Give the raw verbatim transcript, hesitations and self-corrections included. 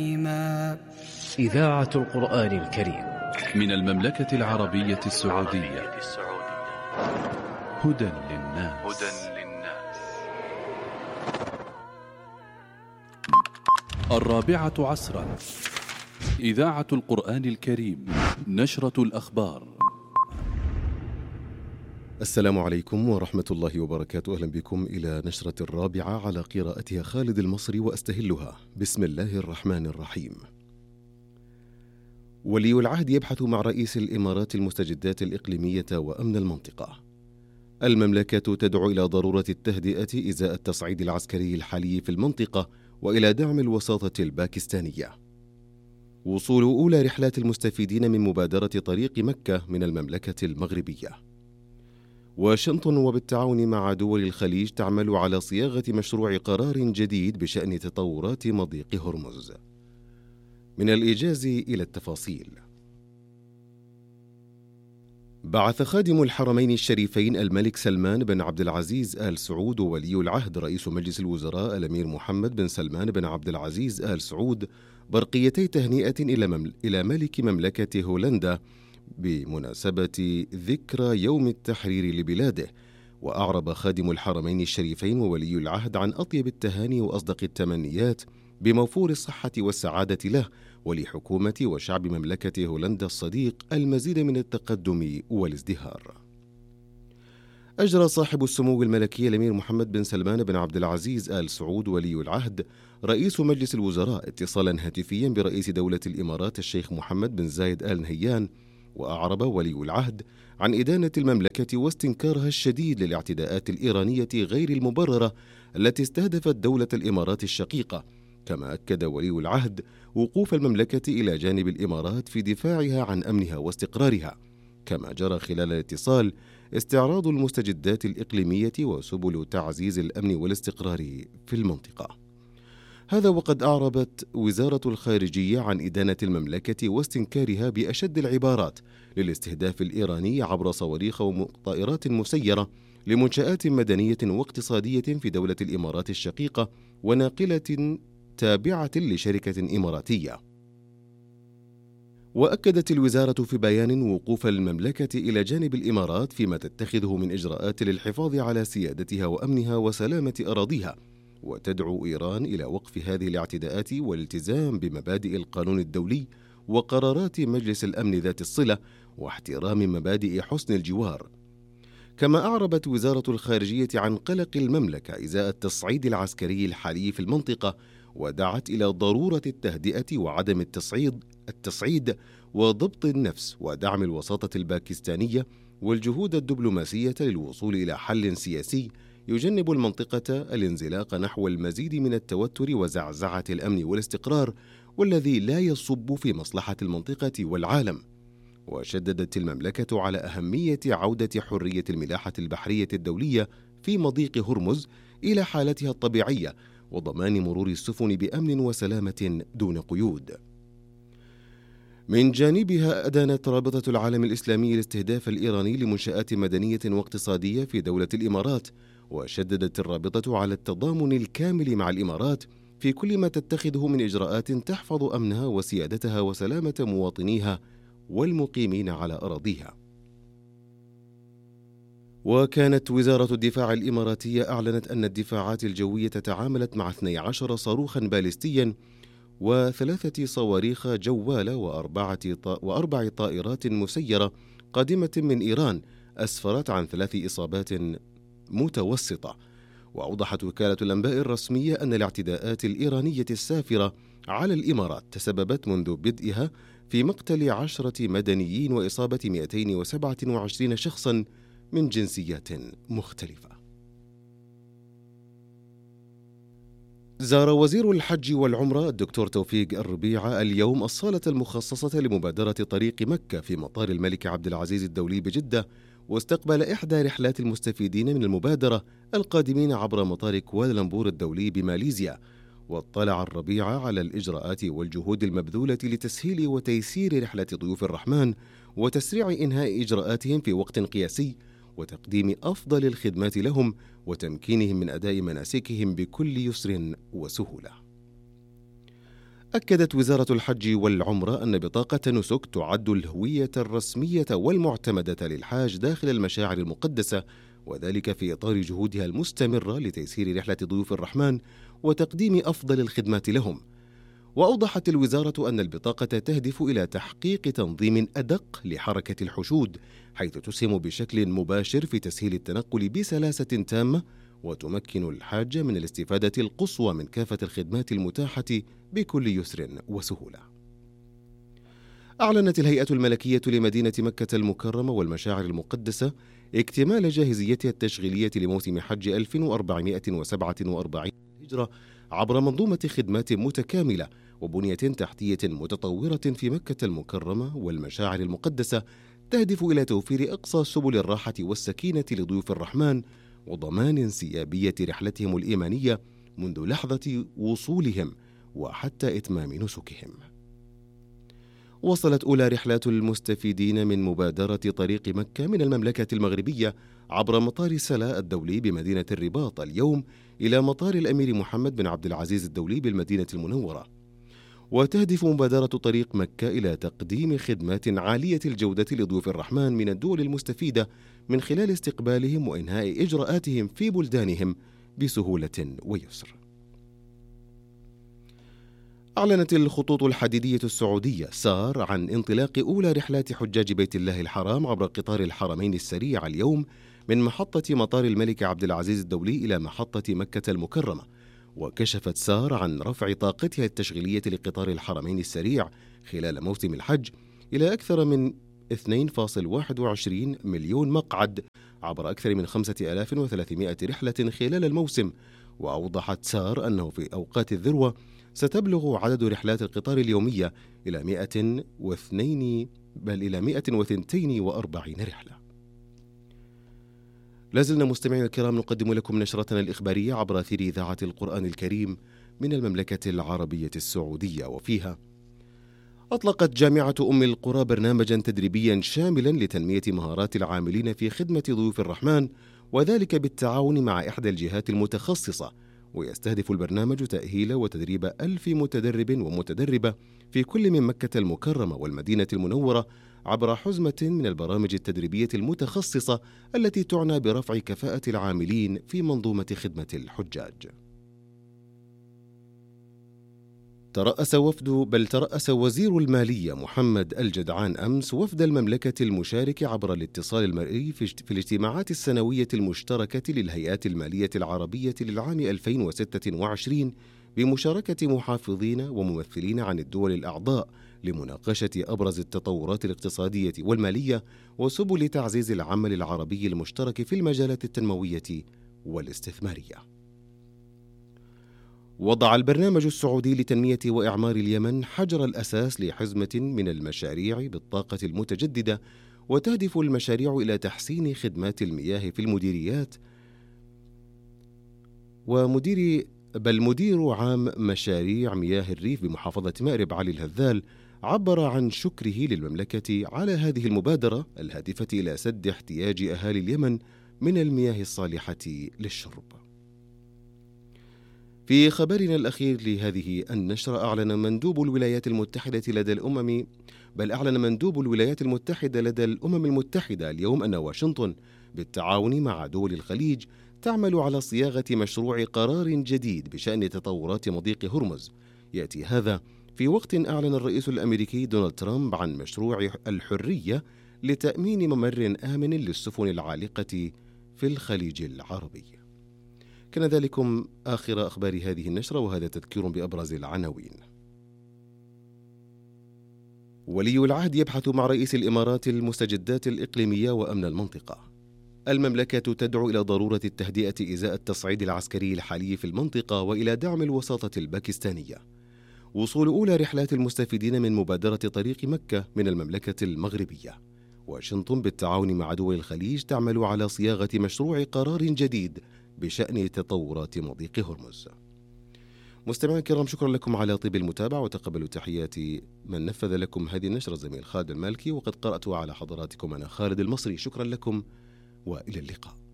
إذاعة القرآن الكريم من المملكة العربية السعودية. هدى للناس. الرابعة عصرا. إذاعة القرآن الكريم، نشرة الأخبار. السلام عليكم ورحمة الله وبركاته. أهلا بكم إلى نشرة الرابعة على قراءتها خالد المصري وأستهلها. بسم الله الرحمن الرحيم. ولي العهد يبحث مع رئيس الإمارات المستجدات الإقليمية وأمن المنطقة. المملكة تدعو إلى ضرورة التهدئة إزاء التصعيد العسكري الحالي في المنطقة وإلى دعم الوساطة الباكستانية. وصول أولى رحلات المستفيدين من مبادرة طريق مكة من المملكة المغربية. واشنطن وبالتعاون مع دول الخليج تعمل على صياغة مشروع قرار جديد بشأن تطورات مضيق هرمز. من الإيجاز إلى التفاصيل. بعث خادم الحرمين الشريفين الملك سلمان بن عبد العزيز آل سعود وولي العهد رئيس مجلس الوزراء الأمير محمد بن سلمان بن عبد العزيز آل سعود برقيتي تهنئة إلى, ممل... إلى ملك مملكة هولندا بمناسبة ذكرى يوم التحرير لبلاده. وأعرب خادم الحرمين الشريفين وولي العهد عن أطيب التهاني وأصدق التمنيات بموفور الصحة والسعادة له ولحكومة وشعب مملكة هولندا الصديق المزيد من التقدم والازدهار. أجرى صاحب السمو الملكي الأمير محمد بن سلمان بن عبد العزيز آل سعود ولي العهد رئيس مجلس الوزراء اتصالا هاتفيا برئيس دولة الإمارات الشيخ محمد بن زايد آل نهيان، وأعرب ولي العهد عن إدانة المملكة واستنكارها الشديد للاعتداءات الإيرانية غير المبررة التي استهدفت دولة الإمارات الشقيقة. كما أكد ولي العهد وقوف المملكة إلى جانب الإمارات في دفاعها عن أمنها واستقرارها. كما جرى خلال الاتصال استعراض المستجدات الإقليمية وسبل تعزيز الأمن والاستقرار في المنطقة. هذا وقد أعربت وزارة الخارجية عن إدانة المملكة واستنكارها بأشد العبارات للاستهداف الإيراني عبر صواريخ وطائرات مسيرة لمنشآت مدنية واقتصادية في دولة الإمارات الشقيقة وناقلة تابعة لشركة إماراتية. وأكدت الوزارة في بيان وقوف المملكة إلى جانب الإمارات فيما تتخذه من إجراءات للحفاظ على سيادتها وأمنها وسلامة أراضيها، وتدعو إيران إلى وقف هذه الاعتداءات والالتزام بمبادئ القانون الدولي وقرارات مجلس الأمن ذات الصلة واحترام مبادئ حسن الجوار. كما أعربت وزارة الخارجية عن قلق المملكة إزاء التصعيد العسكري الحالي في المنطقة، ودعت إلى ضرورة التهدئة وعدم التصعيد التصعيد وضبط النفس ودعم الوساطة الباكستانية والجهود الدبلوماسية للوصول إلى حل سياسي يجنب المنطقة الانزلاق نحو المزيد من التوتر وزعزعة الأمن والاستقرار، والذي لا يصب في مصلحة المنطقة والعالم. وشددت المملكة على أهمية عودة حرية الملاحة البحرية الدولية في مضيق هرمز إلى حالتها الطبيعية وضمان مرور السفن بأمن وسلامة دون قيود. من جانبها أدانت رابطة العالم الإسلامي الاستهداف الإيراني لمنشآت مدنية واقتصادية في دولة الإمارات، وشددت الرابطة على التضامن الكامل مع الإمارات في كل ما تتخذه من إجراءات تحفظ أمنها وسيادتها وسلامة مواطنيها والمقيمين على أراضيها. وكانت وزارة الدفاع الإماراتية أعلنت أن الدفاعات الجوية تعاملت مع اثني عشر صاروخا باليستيا وثلاثة صواريخ جوالة وأربعة وأربع طائرات مسيرة قادمة من إيران أسفرت عن ثلاث إصابات متوسطة. وأوضحت وكالة الأنباء الرسمية أن الاعتداءات الإيرانية السافرة على الإمارات تسببت منذ بدئها في مقتل عشرة مدنيين وإصابة مئتين وسبعة وعشرين شخصا من جنسيات مختلفة. زار وزير الحج والعمرة الدكتور توفيق الربيع اليوم الصالة المخصصة لمبادرة طريق مكة في مطار الملك عبد العزيز الدولي بجدة، واستقبل إحدى رحلات المستفيدين من المبادرة القادمين عبر مطار كوالالمبور الدولي بماليزيا. واطلع الربيع على الإجراءات والجهود المبذولة لتسهيل وتيسير رحلة ضيوف الرحمن وتسريع إنهاء إجراءاتهم في وقت قياسي وتقديم أفضل الخدمات لهم وتمكينهم من أداء مناسكهم بكل يسر وسهولة. أكدت وزارة الحج والعمرة أن بطاقة نسك تعد الهوية الرسمية والمعتمدة للحاج داخل المشاعر المقدسة، وذلك في إطار جهودها المستمرة لتيسير رحلة ضيوف الرحمن وتقديم أفضل الخدمات لهم. وأوضحت الوزارة أن البطاقة تهدف إلى تحقيق تنظيم أدق لحركة الحشود، حيث تسهم بشكل مباشر في تسهيل التنقل بسلاسة تامة، وتمكن الحاج من الاستفادة القصوى من كافة الخدمات المتاحة بكل يسر وسهولة. أعلنت الهيئة الملكية لمدينة مكة المكرمة والمشاعر المقدسة اكتمال جاهزيتها التشغيلية لموسم حج ألف وأربعمائة وسبعة وأربعين هجرة عبر منظومة خدمات متكاملة وبنية تحتية متطورة في مكة المكرمة والمشاعر المقدسة، تهدف إلى توفير أقصى سبل الراحة والسكينة لضيوف الرحمن وضمان انسيابية رحلتهم الإيمانية منذ لحظة وصولهم وحتى إتمام نسكهم. وصلت أولى رحلات المستفيدين من مبادرة طريق مكة من المملكة المغربية عبر مطار سلا الدولي بمدينة الرباط اليوم إلى مطار الأمير محمد بن عبد العزيز الدولي بالمدينة المنورة. وتهدف مبادرة طريق مكة إلى تقديم خدمات عالية الجودة لضيوف الرحمن من الدول المستفيدة من خلال استقبالهم وإنهاء إجراءاتهم في بلدانهم بسهولة ويسر. أعلنت الخطوط الحديدية السعودية سار عن انطلاق أولى رحلات حجاج بيت الله الحرام عبر قطار الحرمين السريع اليوم من محطة مطار الملك عبد العزيز الدولي إلى محطة مكة المكرمة. وكشفت سار عن رفع طاقتها التشغيلية لقطار الحرمين السريع خلال موسم الحج إلى أكثر من اثنين فاصلة واحد وعشرين مليون مقعد عبر أكثر من خمسة آلاف وثلاثمائة رحلة خلال الموسم. وأوضحت سار أنه في أوقات الذروة ستبلغ عدد رحلات القطار اليومية إلى مئة واثنين بل إلى مئة واثنين وأربعين رحلة. لازلنا مستمعينا الكرام نقدم لكم نشرتنا الإخبارية عبر أثير إذاعة القرآن الكريم من المملكة العربية السعودية. وفيها أطلقت جامعة أم القرى برنامجا تدريبيا شاملا لتنمية مهارات العاملين في خدمة ضيوف الرحمن، وذلك بالتعاون مع إحدى الجهات المتخصصة. ويستهدف البرنامج تأهيل وتدريب ألف متدرب ومتدربة في كل من مكة المكرمة والمدينة المنورة عبر حزمة من البرامج التدريبية المتخصصة التي تعنى برفع كفاءة العاملين في منظومة خدمة الحجاج. ترأس وفد بل ترأس وزير المالية محمد الجدعان أمس وفد المملكة المشارك عبر الاتصال المرئي في الاجتماعات السنوية المشتركة للهيئات المالية العربية للعام ألفين وستة وعشرين بمشاركة محافظين وممثلين عن الدول الأعضاء لمناقشة أبرز التطورات الاقتصادية والمالية وسبل تعزيز العمل العربي المشترك في المجالات التنموية والاستثمارية. وضع البرنامج السعودي لتنمية وإعمار اليمن حجر الأساس لحزمة من المشاريع بالطاقة المتجددة، وتهدف المشاريع إلى تحسين خدمات المياه في المديريات. ومدير بل مدير عام مشاريع مياه الريف بمحافظة مأرب علي الهذال عبر عن شكره للمملكة على هذه المبادرة الهادفة إلى سد احتياج أهالي اليمن من المياه الصالحة للشرب. في خبرنا الأخير لهذه النشرة، أعلن مندوب الولايات المتحدة لدى الأمم بل أعلن مندوب الولايات المتحدة لدى الأمم المتحدة اليوم أن واشنطن بالتعاون مع دول الخليج تعمل على صياغة مشروع قرار جديد بشأن تطورات مضيق هرمز. يأتي هذا في وقت أعلن الرئيس الأمريكي دونالد ترامب عن مشروع الحرية لتأمين ممر آمن للسفن العالقة في الخليج العربي. كان ذلكم آخر أخبار هذه النشرة، وهذا تذكير بأبرز العناوين. ولي العهد يبحث مع رئيس الإمارات المستجدات الإقليمية وأمن المنطقة. المملكة تدعو إلى ضرورة التهدئة إزاء التصعيد العسكري الحالي في المنطقة وإلى دعم الوساطة الباكستانية. وصول أولى رحلات المستفيدين من مبادرة طريق مكة من المملكة المغربية. واشنطن بالتعاون مع دول الخليج تعمل على صياغة مشروع قرار جديد بشأن تطورات مضيق هرمز. مستمعينا الكرام، شكرا لكم على طيب المتابعة، وتقبلوا تحياتي من نفذ لكم هذه النشرة زميل خالد المالكي، وقد قرأت على حضراتكم أنا خالد المصري. شكرا لكم وإلى اللقاء.